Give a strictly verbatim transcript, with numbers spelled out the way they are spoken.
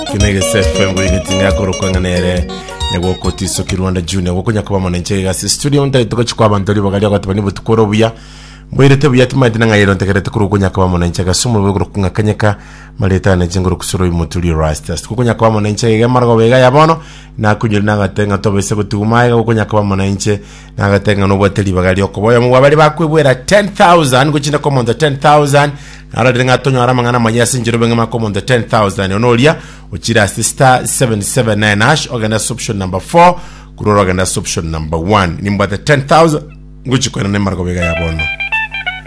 kinege sefem go igitinga ko rukanganere nego kotiso kirwanda junior go kunya kuba monenche ga studio nda to chikwa abantu ri bagali agatubani butukoro buya mwirete buya timadina ngayero ntekerete kuru kunya kuba monenche ga sumu go rukunga kanyeka maleta na jingoro kusoro imutuli rastas kunya kuba monenche ga margo bega yabono na kunyira nagatenga tobese gutumaye go kunya kuba monenche nagatenga no boteli bagali okoboya mu babali bakwibwera ten thousand go chinda komonda ten thousand ara denga tonyo ara mangana manyasi njiro benga makomonda ten thousand onolia uchira sister seven seven nine hash ogana option number four kuroro ogana option number one nimba the ten thousand nguchi kwena ne margo bega yabono